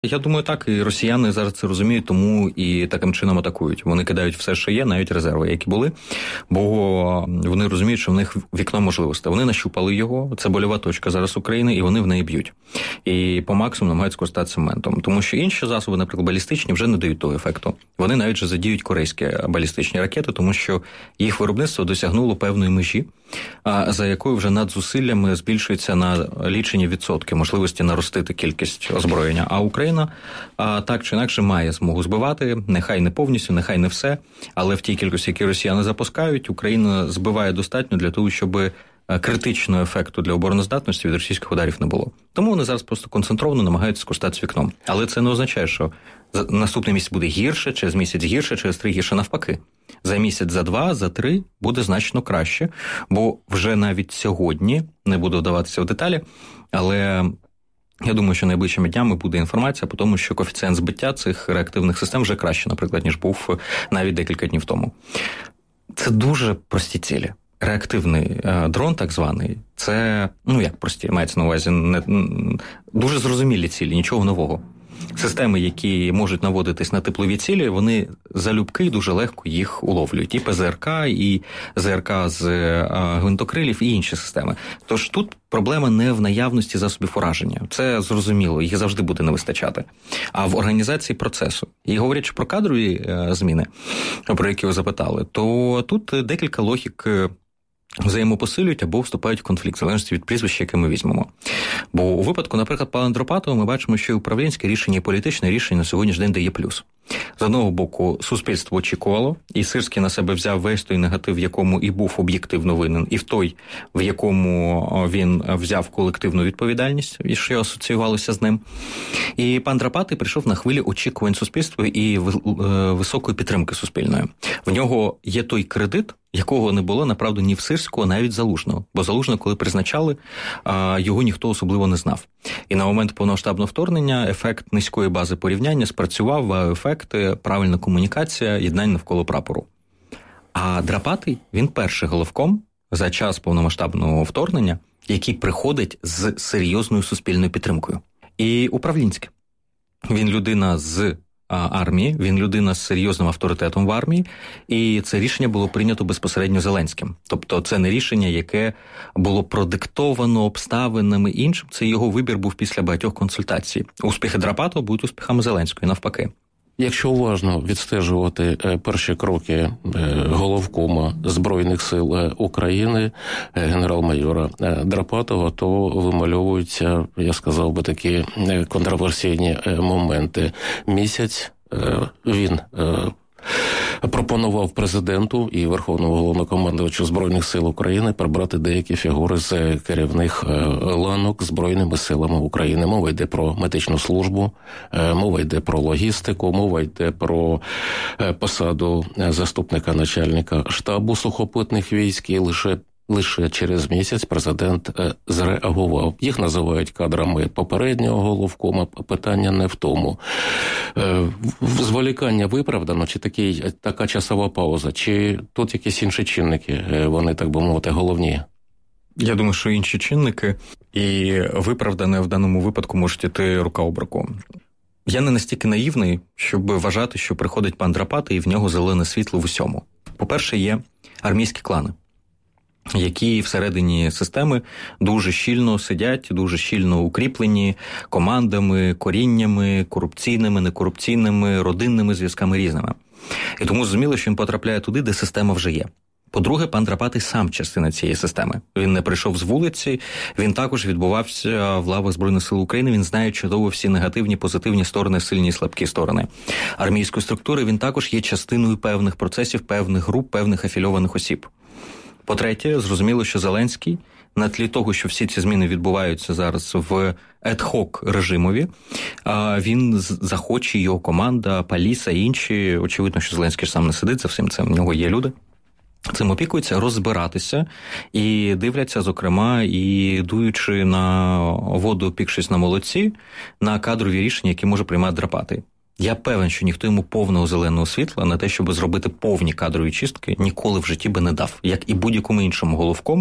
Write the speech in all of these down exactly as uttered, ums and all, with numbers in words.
Я думаю, так, і росіяни зараз це розуміють, тому і таким чином атакують. Вони кидають все, що є, навіть резерви, які були, бо вони розуміють, що в них вікно можливостей. Вони нащупали його, це больова точка зараз України, і вони в неї б'ють. І по максимуму намагаються скористатися моментом. Тому що інші засоби, наприклад, балістичні, вже не дають того ефекту. Вони навіть вже задіють корейські балістичні ракети, тому що їх виробництво досягнуло певної межі, за якою вже над зусиллями збільшується на лічені відсотки можливості наростити кількість озброєння. А Україна так чи інакше має змогу збивати, нехай не повністю, нехай не все, але в тій кількості, які росіяни запускають, Україна збиває достатньо для того, щоб критичного ефекту для обороноздатності від російських ударів не було. Тому вони зараз просто концентровано намагаються скористатися вікном. Але це не означає, що наступний місяць буде гірше, через місяць гірше, через три гірше, навпаки. За місяць, за два, за три буде значно краще, бо вже навіть сьогодні, не буду вдаватися в деталі, але я думаю, що найближчими днями буде інформація по тому, що коефіцієнт збиття цих реактивних систем вже краще, наприклад, ніж був навіть декілька днів тому. Це дуже прості цілі. Реактивний е, дрон, так званий, це, ну як прості, мається на увазі, не, дуже зрозумілі цілі, нічого нового. Системи, які можуть наводитись на теплові цілі, вони залюбки дуже легко їх уловлюють. І ПЗРК, і ЗРК з е, гвинтокрилів, і інші системи. Тож тут проблема не в наявності засобів ураження. Це зрозуміло, їх завжди буде не вистачати. А в організації процесу. І говорячи про кадрові е, зміни, про які ви запитали, то тут декілька логік взаємопосилюють або вступають в конфлікт, в залежності від прізвища, яке ми візьмемо. Бо у випадку, наприклад, пана Андропатова, ми бачимо, що і управлінське рішення, і політичне рішення на сьогоднішній день дає плюс. З одного боку, суспільство очікувало, і Сирський на себе взяв весь той негатив, в якому і був об'єктивно винен, і в той, в якому він взяв колективну відповідальність, і що асоціювалося з ним. І пан Драпатий прийшов на хвилі очікувань суспільства і високої підтримки суспільної. В нього є той кредит, якого не було, направду, ні в Сирського, навіть Залужного. Бо Залужного, коли призначали, його ніхто особливо не знав. І на момент повномасштабного вторгнення ефект низької бази порівняння спрацював, а ефекти, правильна комунікація, єднання навколо прапору. А Драпатий, він перший головком за час повномасштабного вторгнення, який приходить з серйозною суспільною підтримкою. І управлінське. Він людина з армії, він людина з серйозним авторитетом в армії, і це рішення було прийнято безпосередньо Зеленським. Тобто це не рішення, яке було продиктовано обставинами іншим, це його вибір був після багатьох консультацій. Успіхи Драпатова будуть успіхами Зеленського, навпаки. Якщо уважно відстежувати перші кроки головкома Збройних сил України, генерал-майора Драпатова, то вимальовуються, я сказав би, такі контроверсійні моменти. Місяць він пропонував президенту і Верховному головнокомандувачу Збройних сил України прибрати деякі фігури з керівних ланок Збройними силами України. Мова йде про медичну службу, мова йде про логістику, мова йде про посаду заступника начальника штабу сухопутних військ, і лише Лише через місяць президент зреагував. Їх називають кадрами попереднього головкома, питання не в тому. Зволікання виправдано, чи такий, така часова пауза, чи тут якісь інші чинники, вони, так би мовити, головні? Я думаю, що інші чинники, і виправдане в даному випадку можуть іти рука об руку. Я не настільки наївний, щоб вважати, що приходить пан Драпатий і в нього зелене світло в усьому. По-перше, є армійські клани, які всередині системи дуже щільно сидять, дуже щільно укріплені командами, коріннями, корупційними, некорупційними, родинними зв'язками різними. І тому зрозуміло, що він потрапляє туди, де система вже є. По-друге, пан Драпатий сам частина цієї системи. Він не прийшов з вулиці, він також відбувався в лавах Збройних сил України, він знає чудово всі негативні, позитивні сторони, сильні і слабкі сторони армійської структури. Він також є частиною певних процесів, певних груп, певних афільованих осіб. По-третє, зрозуміло, що Зеленський, на тлі того, що всі ці зміни відбуваються зараз в ед-хок режимові, він захоче, його команда, Паліса і інші, очевидно, що Зеленський ж сам не сидить за всім цим, в нього є люди, цим опікуються, розбиратися і дивляться, зокрема, і дуючи на воду, опікшись на молодці, на кадрові рішення, які може приймати Драпатий. Я певен, що ніхто йому повного зеленого світла на те, щоб зробити повні кадрові чистки, ніколи в житті би не дав. Як і будь-якому іншому головкому,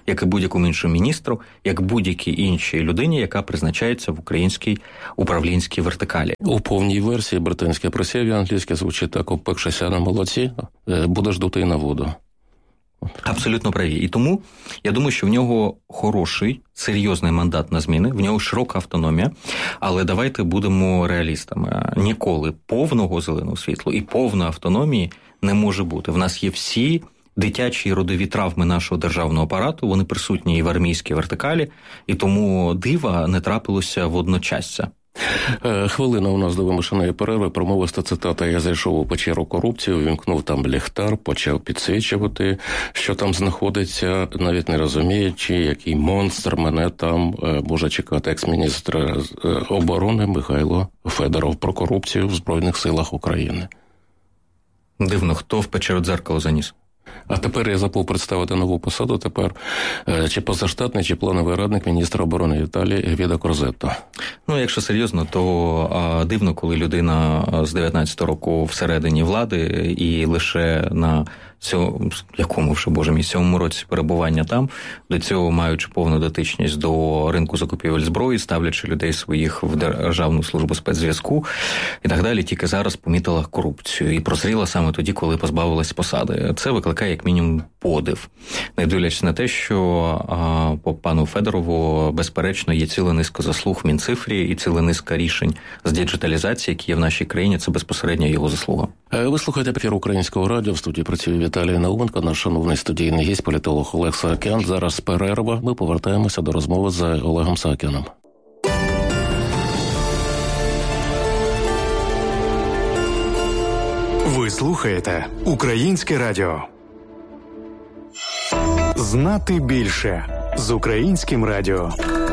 як і будь-якому іншому міністру, як будь-якій іншій людині, яка призначається в українській управлінській вертикалі. У повній версії британське присів'я англійське звучить так: «Опекшися на молоці, будеш дутий на воду». Абсолютно праві. І тому я думаю, що в нього хороший, серйозний мандат на зміни, в нього широка автономія, але давайте будемо реалістами. Ніколи повного зеленого світла і повної автономії не може бути. В нас є всі дитячі і родові травми нашого державного апарату, вони присутні і в армійській вертикалі, і тому дива не трапилося водночасся. Хвилина у нас до вимушеної перерви. Промовиста цитата: «Я зайшов у печеру корупції, увімкнув там ліхтар, почав підсвічувати, що там знаходиться, навіть не розуміючи, який монстр мене там може чекати». Екс-міністр оборони Михайло Федоров про корупцію в Збройних силах України. Дивно, хто в печеру дзеркало заніс? А тепер я забув представити нову посаду. Тепер чи позаштатний, чи плановий радник міністра оборони Італії Гвідо Крозетто. Ну, якщо серйозно, то а, дивно, коли людина з дев'ятнадцятого року всередині влади і лише на цьому, якому вже, боже мій, сьомому році перебування там, до цього маючи повну дотичність до ринку закупівель зброї, ставлячи людей своїх в Державну службу спецзв'язку і так далі, тільки зараз помітила корупцію і прозріла саме тоді, коли позбавилась посади. Це викликає як мінімум подив. Не дивлячись на те, що а, по пану Федорову, безперечно, є ціла низка заслуг в Мінцифрі і ціла низка рішень з діджиталізації, які є в нашій країні, це безпосередньо його заслуга. Ви слухаєте ефір Українського радіо, в студії працює Віталій Науменко, наш шановний студійний гість, політолог Олег Саакян. Зараз перерва, ми повертаємося до розмови з Олегом Саакяном. Ви слухаєте Українське радіо. Знати більше з Українським радіо.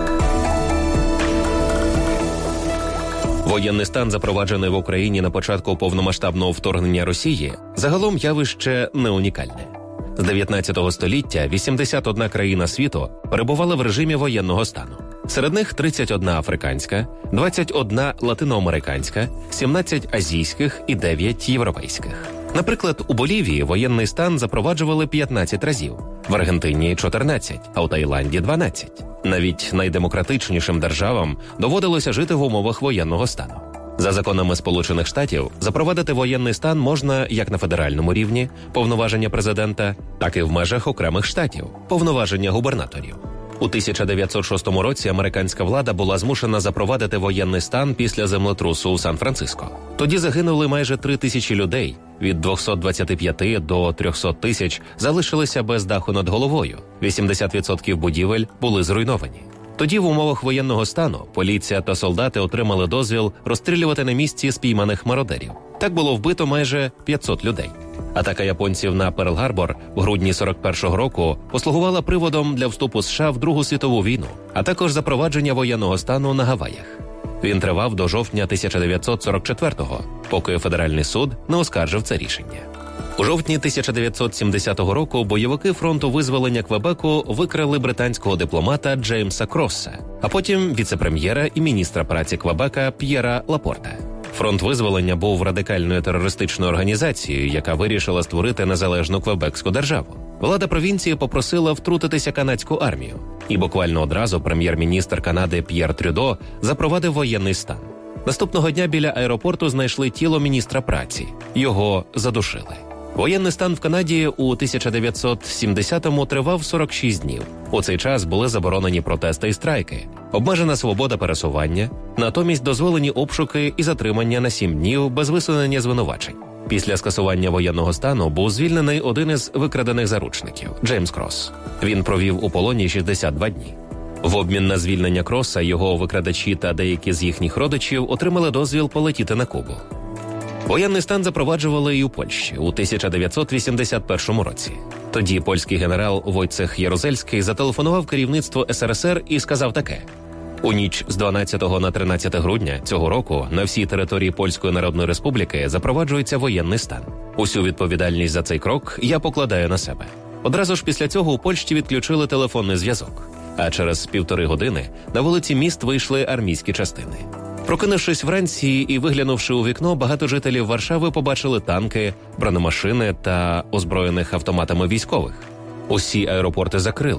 Воєнний стан, запроваджений в Україні на початку повномасштабного вторгнення Росії, загалом явище не унікальне. З дев'ятнадцятого століття вісімдесят одна країна світу перебувала в режимі воєнного стану. Серед них тридцять одна африканська, двадцять одна латиноамериканська, сімнадцять азійських і дев'ять європейських. Наприклад, у Болівії воєнний стан запроваджували п'ятнадцять разів, в Аргентині – чотирнадцять, а у Таїланді – дванадцять. Навіть найдемократичнішим державам доводилося жити в умовах воєнного стану. За законами Сполучених Штатів, запровадити воєнний стан можна як на федеральному рівні – повноваження президента, так і в межах окремих штатів – повноваження губернаторів. У тисяча дев'ятсот шостому році американська влада була змушена запровадити воєнний стан після землетрусу у Сан-Франциско. Тоді загинули майже три тисячі людей, від двохсот двадцяти п'яти до трьохсот тисяч залишилися без даху над головою, вісімдесят відсотків будівель були зруйновані. Тоді в умовах воєнного стану поліція та солдати отримали дозвіл розстрілювати на місці спійманих мародерів. Так було вбито майже п'ятсот людей. Атака японців на Перл-Гарбор в грудні сорок першого року послугувала приводом для вступу США в Другу світову війну, а також запровадження воєнного стану на Гаваях. Він тривав до жовтня тисяча дев'ятсот сорок четвертого, поки федеральний суд не оскаржив це рішення. У жовтні тисяча дев'ятсот сімдесятого року бойовики фронту визволення Квебеку викрали британського дипломата Джеймса Кросса, а потім віце-прем'єра і міністра праці Квебека П'єра Лапорта. Фронт визволення був радикальною терористичною організацією, яка вирішила створити незалежну квебекську державу. Влада провінції попросила втрутитися канадську армію, і буквально одразу прем'єр-міністр Канади П'єр Трюдо запровадив воєнний стан. Наступного дня біля аеропорту знайшли тіло міністра праці. Його задушили. Воєнний стан в Канаді у тисяча дев'ятсот сімдесятому тривав сорок шість днів. У цей час були заборонені протести і страйки, обмежена свобода пересування, натомість дозволені обшуки і затримання на сім днів без висунення звинувачень. Після скасування воєнного стану був звільнений один із викрадених заручників – Джеймс Крос. Він провів у полоні шістдесят два дні. В обмін на звільнення Кросса його викрадачі та деякі з їхніх родичів отримали дозвіл полетіти на Кубу. Воєнний стан запроваджували і у Польщі у тисяча дев'ятсот вісімдесят першому році. Тоді польський генерал Войцех Ярузельський зателефонував керівництво ес ер ес ер і сказав таке: «У ніч з дванадцятого на тринадцяте грудня цього року на всій території Польської Народної Республіки запроваджується воєнний стан. Усю відповідальність за цей крок я покладаю на себе». Одразу ж після цього у Польщі відключили телефонний зв'язок. А через півтори години на вулиці міст вийшли армійські частини. Прокинувшись вранці і виглянувши у вікно, багато жителів Варшави побачили танки, бронемашини та озброєних автоматами військових. Усі аеропорти закрили.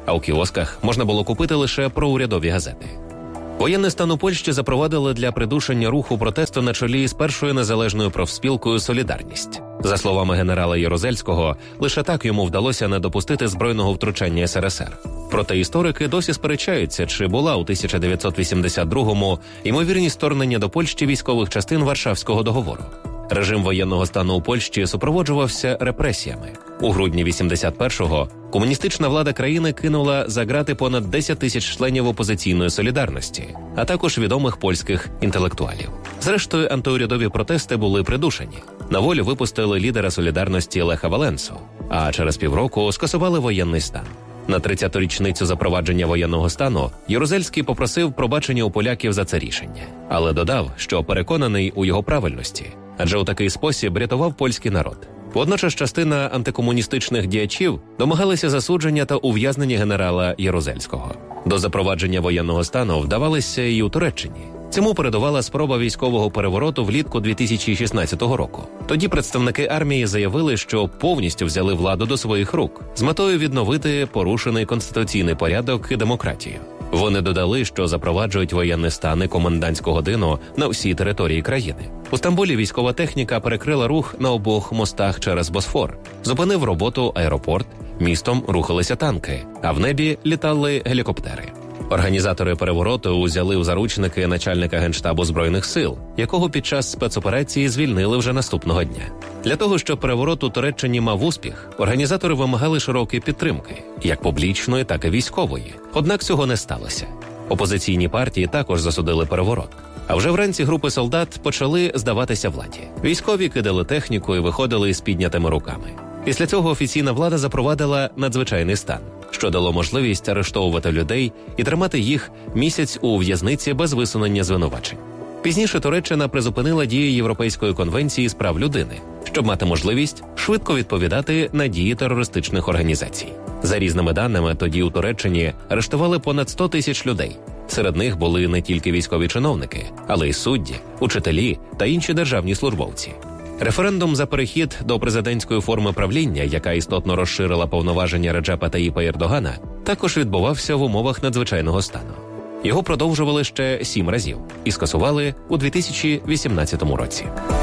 а у кіосках можна було купити лише проурядові газети. Воєнний стан у Польщі запровадили для придушення руху протесту на чолі з першою незалежною профспілкою «Солідарність». За словами генерала Ярузельського, лише так йому вдалося не допустити збройного втручання ес ер ес ер. Проте історики досі сперечаються, чи була у тисяча дев'ятсот вісімдесят другому ймовірність вторгнення до Польщі військових частин Варшавського договору. Режим воєнного стану у Польщі супроводжувався репресіями. У грудні вісімдесят першого комуністична влада країни кинула за ґрати понад десять тисяч членів опозиційної «Солідарності», а також відомих польських інтелектуалів. Зрештою, антиурядові протести були придушені. На волю випустили лідера «Солідарності» Леха Валенсу, а через півроку скасували воєнний стан. На тридцяту річницю запровадження воєнного стану Ярузельський попросив пробачення у поляків за це рішення, але додав, що переконаний у його правильності, адже у такий спосіб рятував польський народ. Водночас частина антикомуністичних діячів домагалися засудження та ув'язнення генерала Ярузельського. До запровадження воєнного стану вдавалися і у Туреччині. Цьому передувала спроба військового перевороту влітку дві тисячі шістнадцятого року. Тоді представники армії заявили, що повністю взяли владу до своїх рук з метою відновити порушений конституційний порядок і демократію. Вони додали, що запроваджують воєнний стан і комендантську годину на всій території країни. У Стамбулі військова техніка перекрила рух на обох мостах через Босфор, зупинив роботу аеропорт, містом рухалися танки, а в небі літали гелікоптери. Організатори перевороту узяли у заручники начальника Генштабу Збройних сил, якого під час спецоперації звільнили вже наступного дня. Для того, щоб переворот у Туреччині мав успіх, організатори вимагали широкої підтримки, як публічної, так і військової. Однак цього не сталося. Опозиційні партії також засудили переворот. А вже вранці групи солдат почали здаватися владі. Військові кидали техніку і виходили з піднятими руками. Після цього офіційна влада запровадила надзвичайний стан, що дало можливість арештовувати людей і тримати їх місяць у в'язниці без висунення звинувачень. Пізніше Туреччина призупинила дію Європейської конвенції з прав людини, щоб мати можливість швидко відповідати на дії терористичних організацій. За різними даними, тоді у Туреччині арештували понад сто тисяч людей. Серед них були не тільки військові чиновники, але й судді, учителі та інші державні службовці. Референдум за перехід до президентської форми правління, яка істотно розширила повноваження Реджепа Таїпа Ердогана, також відбувався в умовах надзвичайного стану. Його продовжували ще сім разів і скасували у дві тисячі вісімнадцятому році.